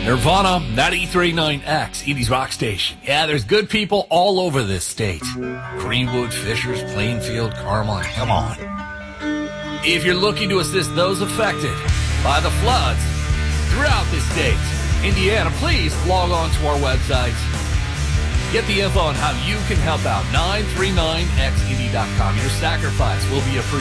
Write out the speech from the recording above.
Nirvana, 93.9X, Edie's Rock Station. Yeah, there's good people all over this state. Greenwood, Fishers, Plainfield, Carmel, come on. If you're looking to assist those affected by the floods throughout this state, Indiana, please log on to our website. Get the info on how you can help out. 939xed.com. Your sacrifice will be appreciated.